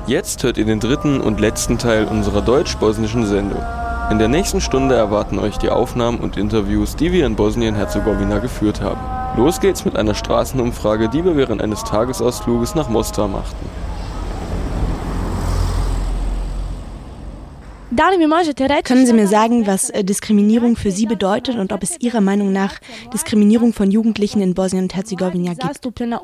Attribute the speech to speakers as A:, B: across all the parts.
A: Jetzt hört ihr den dritten und letzten Teil unserer deutsch-bosnischen Sendung. In der nächsten Stunde erwarten euch die Aufnahmen und Interviews, die wir in Bosnien-Herzegowina geführt haben. Los geht's mit einer Straßenumfrage, die wir während eines Tagesausfluges nach Mostar machten.
B: Können Sie mir sagen, was Diskriminierung für Sie bedeutet und ob es Ihrer Meinung nach Diskriminierung von Jugendlichen in Bosnien und Herzegowina gibt?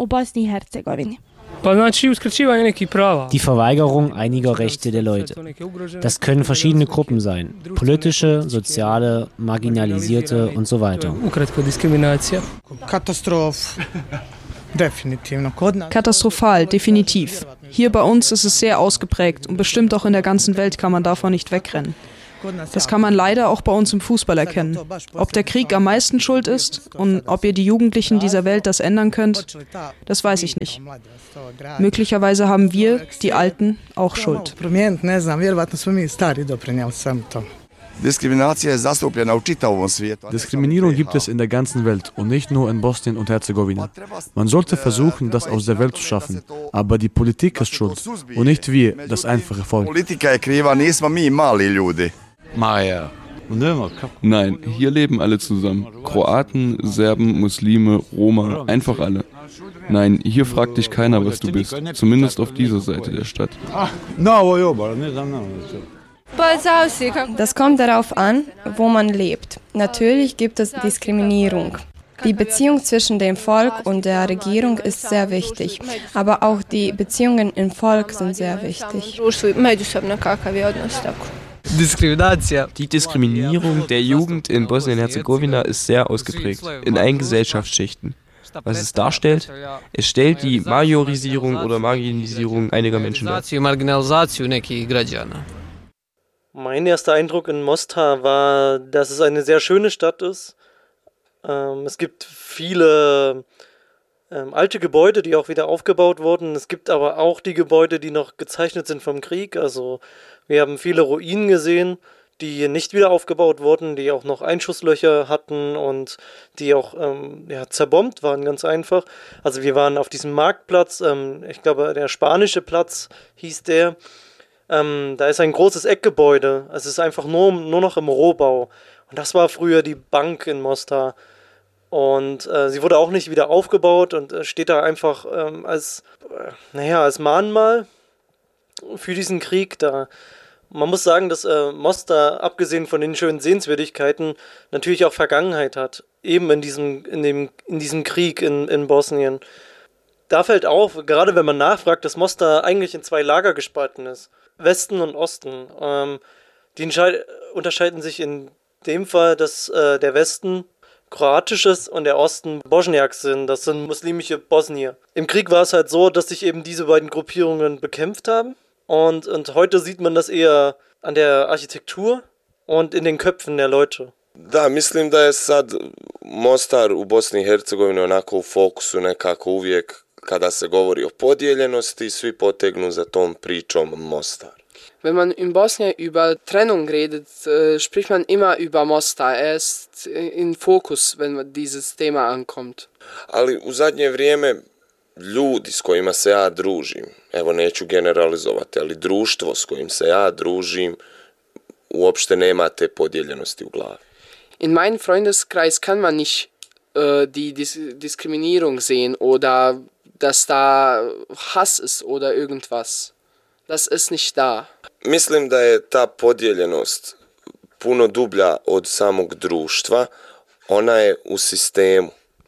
C: Die Verweigerung einiger Rechte der Leute. Das können verschiedene Gruppen sein. Politische, soziale, marginalisierte und so weiter.
D: Katastrophal, definitiv. Hier bei uns ist es sehr ausgeprägt und bestimmt auch in der ganzen Welt kann man davon nicht wegrennen. Das kann man leider auch bei uns im Fußball erkennen. Ob der Krieg am meisten schuld ist und ob ihr die Jugendlichen dieser Welt das ändern könnt, das weiß ich nicht. Möglicherweise haben wir, die Alten, auch Schuld.
E: Diskriminierung gibt es in der ganzen Welt und nicht nur in Bosnien und Herzegowina. Man sollte versuchen, das aus der Welt zu schaffen. Aber die Politik ist schuld und nicht wir, das einfache Volk.
A: Nein, hier leben alle zusammen. Kroaten, Serben, Muslime, Roma, einfach alle. Nein, hier fragt dich keiner, was du bist. Zumindest auf dieser Seite der Stadt.
F: Das kommt darauf an, wo man lebt. Natürlich gibt es Diskriminierung. Die Beziehung zwischen dem Volk und der Regierung ist sehr wichtig, aber auch die Beziehungen im Volk sind sehr wichtig.
G: Die Diskriminierung der Jugend in Bosnien-Herzegowina ist sehr ausgeprägt, in allen Gesellschaftsschichten. Was es darstellt? Es stellt die Majorisierung oder Marginalisierung einiger Menschen dar.
H: Mein erster Eindruck in Mostar war, dass es eine sehr schöne Stadt ist. Es gibt viele alte Gebäude, die auch wieder aufgebaut wurden. Es gibt aber auch die Gebäude, die noch gezeichnet sind vom Krieg. Also wir haben viele Ruinen gesehen, die nicht wieder aufgebaut wurden, die auch noch Einschusslöcher hatten und die auch zerbombt waren, ganz einfach. Also wir waren auf diesem Marktplatz, ich glaube der spanische Platz hieß der. Da ist ein großes Eckgebäude. Es ist einfach nur noch im Rohbau. Und das war früher die Bank in Mostar. Und sie wurde auch nicht wieder aufgebaut und steht da einfach als Mahnmal für diesen Krieg da. Man muss sagen, dass Mostar, abgesehen von den schönen Sehenswürdigkeiten, natürlich auch Vergangenheit hat. Eben in diesem Krieg in Bosnien. Da fällt auf, gerade wenn man nachfragt, dass Mostar eigentlich in zwei Lager gespalten ist. Westen und Osten. Die unterscheiden sich in dem Fall, dass der Westen kroatisches und der Osten Bosniaks sind. Das sind muslimische Bosnier. Im Krieg war es halt so, dass sich eben diese beiden Gruppierungen bekämpft haben. Und heute sieht man das eher an der Architektur und in den Köpfen der Leute.
I: Da, mislim da je sad Mostar u Bosni i Hercegovini onako u fokusu nekako uvijek kada se govori o podijeljenosti, svi potegnu za tom pričom Mostar.
J: Wenn man in Bosnien über Trennung redet, spricht man immer über Mostar. Er ist im Fokus, wenn dieses Thema ankommt.
I: Ali u zadnje vrijeme ljudi s kojima se ja družim, evo neću generalizovati, ali društvo s kojim se ja družim uopšte nema te podijeljenosti u glavi.
J: In meinem Freundeskreis kann man nicht die Diskriminierung sehen oder dass da Hass ist oder irgendwas. Das ist nicht da.
I: Mislim da je ta podijeljenost puno dublja od samog društva. Ona je u sistemu.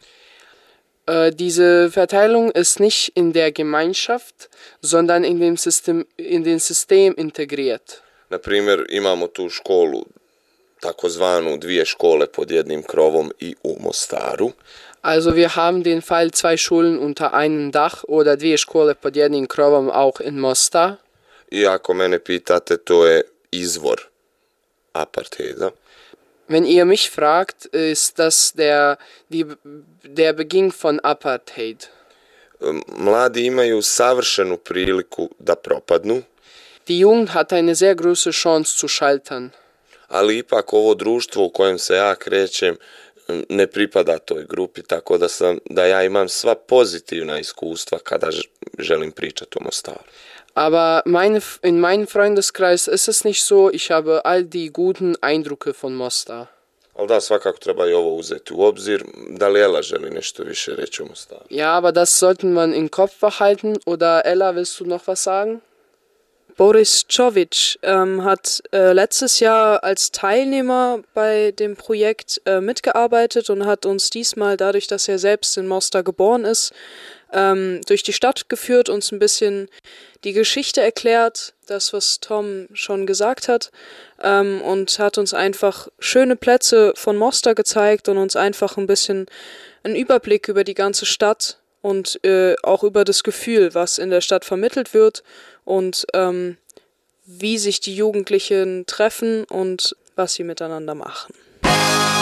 J: Diese Verteilung ist nicht in der Gemeinschaft, sondern in den System integriert.
I: Na primjer, imamo tu školu, takozvanu dvije škole pod jednim krovom i u Mostaru.
J: Also wir haben den Fall 2 Schulen unter einem Dach oder 2 škole pod jednim krovom auch in Mostar.
I: I ako mene pitate, to je izvor apartheida.
J: Wenn ihr mich fragt, ist das der Beginn von Apartheid.
I: Mladi imaju savršenu priliku da propadnu.
J: Die Jugend hat eine sehr große Chance zu scheitern.
I: Ali ipak ovo društvo u kojem se ja krećem ne pripada toj grupi, tako da ja imam sva pozitivna iskustva kada želim pričati o Mostaru.
J: Aber in meinem Freundeskreis ist es nicht so, ich habe all die guten Eindrücke von Mostar.
I: Ali da, svakako treba i ovo uzeti u obzir. Da li Ela želi nešto više reći o Mostaru?
J: Ja, aber das sollten wir im Kopf behalten. Oder Ella, willst du noch was sagen?
D: Boris Čović hat letztes Jahr als Teilnehmer bei dem Projekt mitgearbeitet und hat uns diesmal, dadurch, dass er selbst in Mostar geboren ist, durch die Stadt geführt, uns ein bisschen die Geschichte erklärt, das, was Tom schon gesagt hat, und hat uns einfach schöne Plätze von Mostar gezeigt und uns einfach ein bisschen einen Überblick über die ganze Stadt und auch über das Gefühl, was in der Stadt vermittelt wird und wie sich die Jugendlichen treffen und was sie miteinander machen.